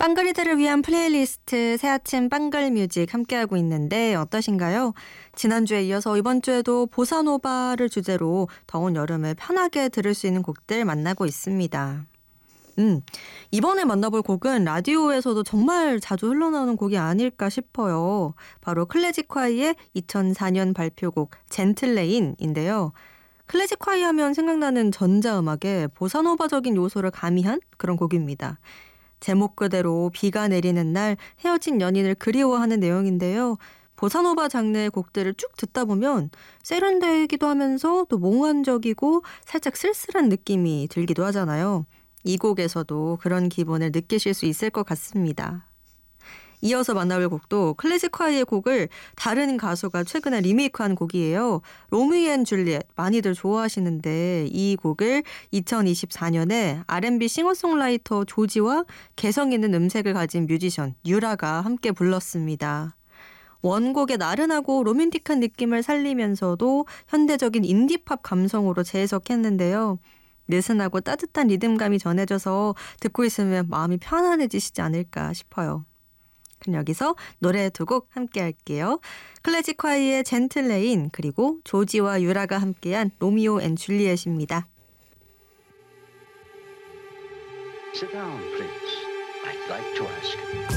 빵그리들을 위한 플레이리스트 새아침 빵글뮤직 함께하고 있는데 어떠신가요? 지난주에 이어서 이번 주에도 보사노바를 주제로 더운 여름에 편하게 들을 수 있는 곡들 만나고 있습니다. 이번에 만나볼 곡은 라디오에서도 정말 자주 흘러나오는 곡이 아닐까 싶어요. 바로 클래식콰이의 2004년 발표곡 젠틀레인인데요. 클래식콰이 하면 생각나는 전자음악에 보사노바적인 요소를 가미한 그런 곡입니다. 제목 그대로 비가 내리는 날 헤어진 연인을 그리워하는 내용인데요. 보사노바 장르의 곡들을 쭉 듣다 보면 세련되기도 하면서 또 몽환적이고 살짝 쓸쓸한 느낌이 들기도 하잖아요. 이 곡에서도 그런 기분을 느끼실 수 있을 것 같습니다. 이어서 만나볼 곡도 클래식콰이의 곡을 다른 가수가 최근에 리메이크한 곡이에요. 로미오 앤 줄리엣 많이들 좋아하시는데 이 곡을 2024년에 R&B 싱어송라이터 조지와 개성 있는 음색을 가진 뮤지션 유라가 함께 불렀습니다. 원곡의 나른하고 로맨틱한 느낌을 살리면서도 현대적인 인디팝 감성으로 재해석했는데요. 느슨하고 따뜻한 리듬감이 전해져서 듣고 있으면 마음이 편안해지시지 않을까 싶어요. 그럼 여기서 노래 두 곡 함께 할게요. 클래식콰이의 젠틀레인 그리고 조지와 유라가 함께한 로미오 앤 줄리엣입니다. Sit down, please. I'd like to ask you.